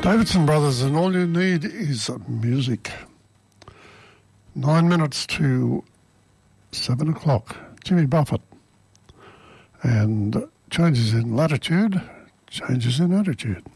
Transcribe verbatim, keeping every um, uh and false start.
Davidson Brothers, and all you need is music. Nine minutes to seven o'clock. Jimmy Buffett. And changes in latitude, changes in attitude.